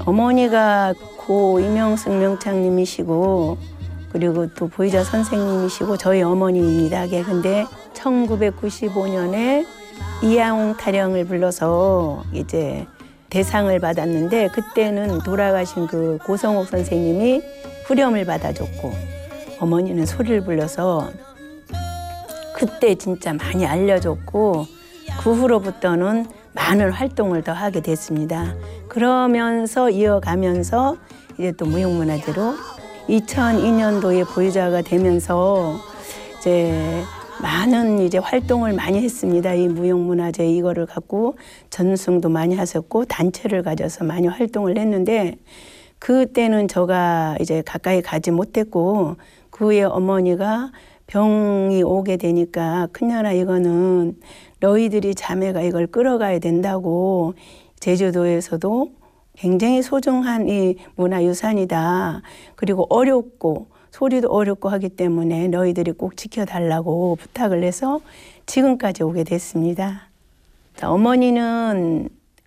어머니가 고 이명숙 명창님이시고 그리고 또 보이자 선생님이시고 저희 어머님입니다. 근데 1995년에 이양웅 타령을 불러서 이제 대상을 받았는데 그때는 돌아가신 그 고성옥 선생님이 후렴을 받아줬고 어머니는 소리를 불러서 그때 진짜 많이 알려줬고 그 후로부터는 많은 활동을 더 하게 됐습니다. 그러면서 이어가면서 이제 또 무형문화재로 2002년도에 보유자가 되면서 이제 많은 이제 활동을 많이 했습니다. 이 무형문화재 이거를 갖고 전승도 많이 하셨고 단체를 가져서 많이 활동을 했는데 그때는 제가 이제 가까이 가지 못했고 그 후에 어머니가 병이 오게 되니까 큰년아 이거는 너희들이 자매가 이걸 끌어가야 된다고 제주도에서도 굉장히 소중한 이 문화유산이다. 그리고 어렵고 소리도 어렵고 하기 때문에 너희들이 꼭 지켜달라고 부탁을 해서 지금까지 오게 됐습니다. 어머니는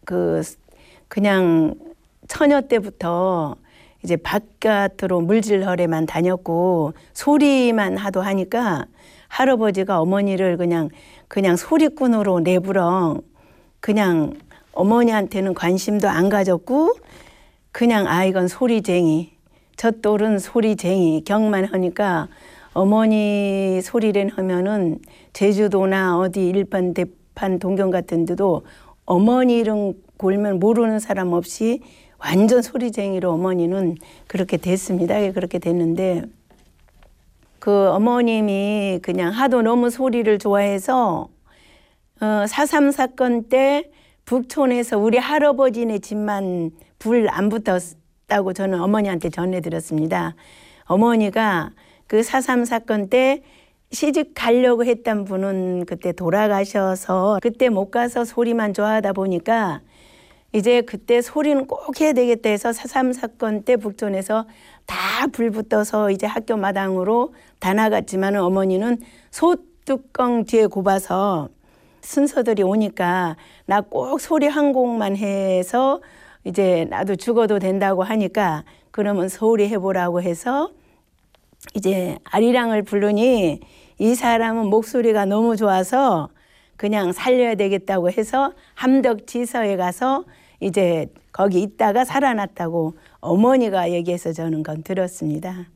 그냥 처녀 때부터 이제 바깥으로 물질허래만 다녔고 소리만 하도 하니까 할아버지가 어머니를 그냥 소리꾼으로 내부렁 그냥 어머니한테는 관심도 안 가졌고 그냥 이건 소리쟁이 저 또는 소리쟁이 경만 하니까 어머니 소리를 하면은 제주도나 어디 일반 대판 동경 같은 데도 어머니 이름 골면 모르는 사람 없이 완전 소리쟁이로 어머니는 그렇게 됐습니다. 그렇게 됐는데 그 어머님이 그냥 하도 너무 소리를 좋아해서 4.3 사건 때 북촌에서 우리 할아버지네 집만 불 안 붙었다고 저는 어머니한테 전해드렸습니다. 어머니가 그 4.3 사건 때 시집 가려고 했던 분은 그때 돌아가셔서 그때 못 가서 소리만 좋아하다 보니까 이제 그때 소리는 꼭 해야 되겠다 해서 4.3 사건 때 북촌에서 다 불 붙어서 이제 학교 마당으로 다 나갔지만 어머니는 소뚜껑 뒤에 굽어서 순서들이 오니까 나 꼭 소리 한 곡만 해서 이제 나도 죽어도 된다고 하니까 그러면 소리 해보라고 해서 이제 아리랑을 부르니 이 사람은 목소리가 너무 좋아서 그냥 살려야 되겠다고 해서 함덕지서에 가서 이제 거기 있다가 살아났다고 어머니가 얘기해서 저는 건 들었습니다.